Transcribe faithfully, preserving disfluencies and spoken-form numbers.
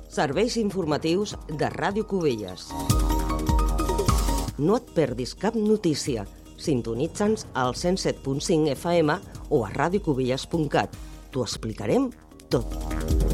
Serveis informatius de Ràdio Cubelles. No et perdis cap notícia. Sintonitza'ns al cent set punt cinc F M o a radiocubelles punt cat. T'ho explicarem tot.